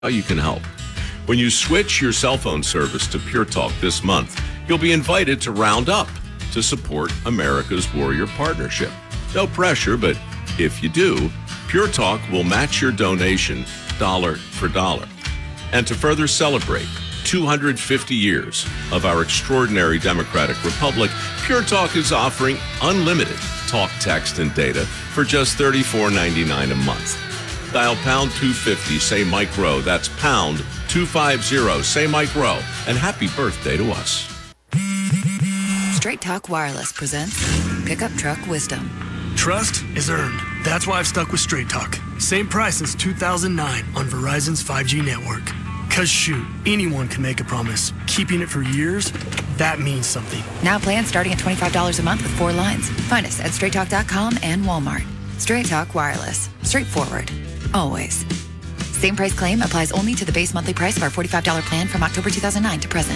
how you can help. When you switch your cell phone service to Pure Talk this month, you'll be invited to round up to support America's Warrior Partnership. No pressure, but if you do, Pure Talk will match your donation dollar for dollar. And to further celebrate 250 years of our extraordinary democratic republic, Pure Talk is offering unlimited talk, text, and data for just $34.99 a month. Dial pound 250, say Mike Rowe. That's pound 250, say Mike Rowe. And happy birthday to us. Straight Talk Wireless presents Pickup Truck Wisdom. Trust is earned. That's why I've stuck with Straight Talk. Same price since 2009 on Verizon's 5G network. Cause shoot, anyone can make a promise. Keeping it for years, that means something. Now plans starting at $25 a month with 4 lines. Find us at straighttalk.com and Walmart. Straight Talk Wireless. Straightforward. Always. Same price claim applies only to the base monthly price of our $45 plan from October 2009 to present.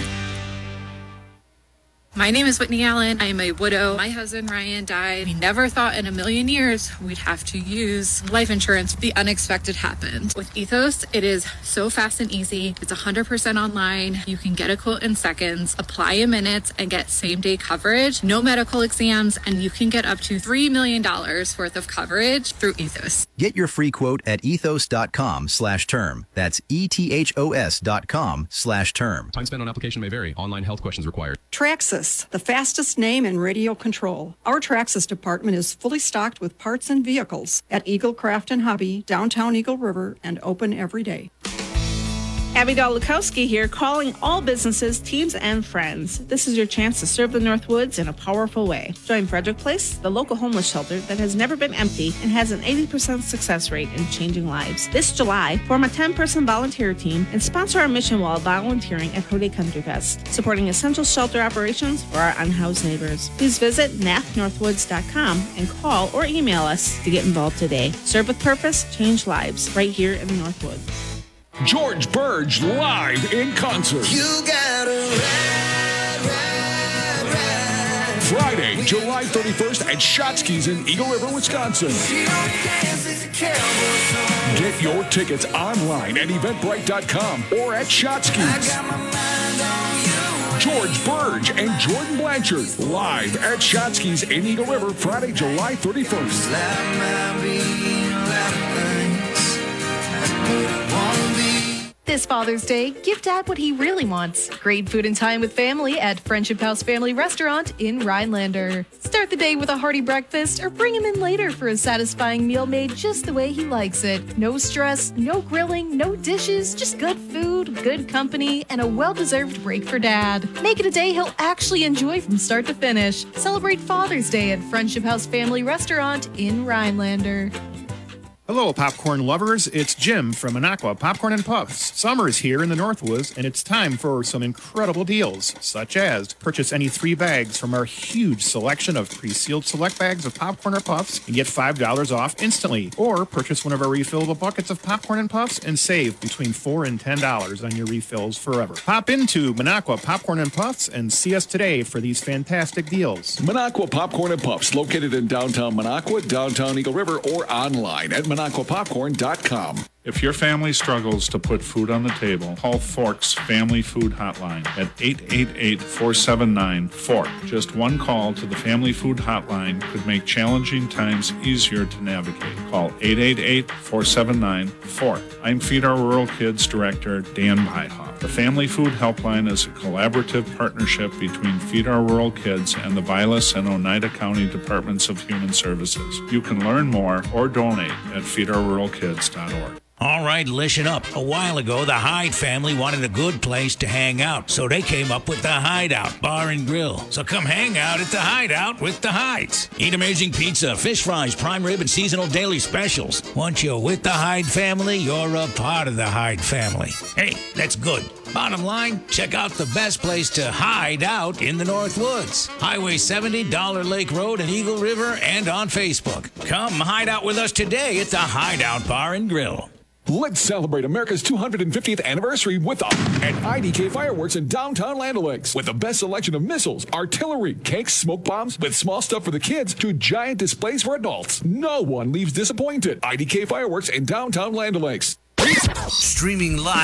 My name is Whitney Allen. I am a widow. My husband, Ryan, died. We never thought in a million years we'd have to use life insurance. The unexpected happened. With Ethos, it is so fast and easy. It's 100% online. You can get a quote in seconds, apply in minutes, and get same-day coverage. No medical exams, and you can get up to $3 million worth of coverage through Ethos. Get your free quote at ethos.com/term. That's ethos.com/term. Time spent on application may vary. Online health questions required. Traxxas, the fastest name in radio control. Our Traxxas department is fully stocked with parts and vehicles at Eagle Craft and Hobby, downtown Eagle River, and open every day. Abby Dolukowski here, calling all businesses, teams, and friends. This is your chance to serve the Northwoods in a powerful way. Join Frederick Place, the local homeless shelter that has never been empty and has an 80% success rate in changing lives. This July, form a 10-person volunteer team and sponsor our mission while volunteering at Hode Country Fest, supporting essential shelter operations for our unhoused neighbors. Please visit nathnorthwoods.com and call or email us to get involved today. Serve with purpose, change lives, right here in the Northwoods. George Burge live in concert. You gotta ride. Friday, July 31st at Shotsky's in Eagle River, Wisconsin. Get your tickets online at eventbrite.com or at Shotsky's. George Burge and Jordan Blanchard live at Shotsky's in Eagle River, Friday, July 31st. This Father's Day, give Dad what he really wants. Great food and time with family at Friendship House Family Restaurant in Rhinelander. Start the day with a hearty breakfast or bring him in later for a satisfying meal made just the way he likes it. No stress, no grilling, no dishes, just good food, good company, and a well-deserved break for Dad. Make it a day he'll actually enjoy from start to finish. Celebrate Father's Day at Friendship House Family Restaurant in Rhinelander. Hello, popcorn lovers. It's Jim from Minocqua Popcorn and Puffs. Summer is here in the Northwoods, and it's time for some incredible deals, such as purchase any 3 bags from our huge selection of pre-sealed select bags of popcorn or puffs and get $5 off instantly. Or purchase one of our refillable buckets of popcorn and puffs and save between $4 and $10 on your refills forever. Pop into Minocqua Popcorn and Puffs and see us today for these fantastic deals. Minocqua Popcorn and Puffs, located in downtown Minocqua, downtown Eagle River, or online at MinocquaPopcorn.com. If your family struggles to put food on the table, call Fork's Family Food Hotline at 888-479-FORK. Just one call to the Family Food Hotline could make challenging times easier to navigate. Call 888-479-FORK. I'm Feed Our Rural Kids Director Dan Byhoff. The Family Food Helpline is a collaborative partnership between Feed Our Rural Kids and the Vilas and Oneida County Departments of Human Services. You can learn more or donate at feedourruralkids.org. All right, listen up. A while ago, the Hyde family wanted a good place to hang out, so they came up with the Hideout Bar and Grill. So come hang out at the Hideout with the Hydes. Eat amazing pizza, fish fries, prime rib, and seasonal daily specials. Once you're with the Hyde family, you're a part of the Hyde family. Hey, that's good. Bottom line, check out the best place to hide out in the Northwoods. Highway 70, Dollar Lake Road in Eagle River, and on Facebook. Come hide out with us today at the Hideout Bar and Grill. Let's celebrate America's 250th anniversary with at IDK Fireworks in downtown Land O'Lakes. With the best selection of missiles, artillery, cakes, smoke bombs, with small stuff for the kids to giant displays for adults. No one leaves disappointed. IDK Fireworks in downtown Land O'Lakes. Streaming live